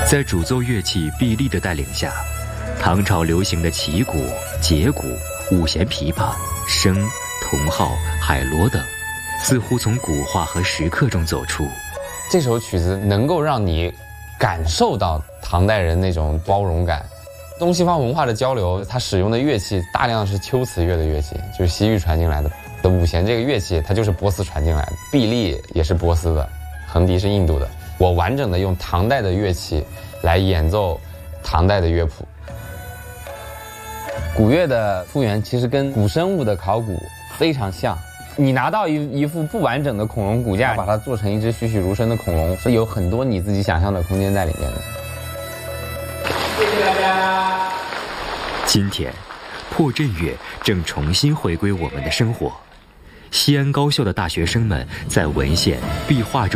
在主奏乐器毕力的带领下，唐朝流行的旗鼓、节鼓、五弦琵琶、笙、铜号、海螺等，似乎从古画和石刻中走出。 这首曲子能够让你感受到唐代人那种包容感。东西方文化的交流，它使用的乐器大量是秋瓷乐的乐器，就是西域传进来的。五弦这个乐器，它就是波斯传进来的，毕力也是波斯的，横笛是印度的。我完整的用唐代的乐器来演奏唐代的乐谱。古乐的复原其实跟古生物的考古非常像。你拿到一副不完整的恐龙骨架，把它做成一只栩栩如生的恐龙，是有很多你自己想象的空间在里面的。 谢谢大家。 今天，破阵乐正重新回归我们的生活。西安高校的大学生们在文献、壁画中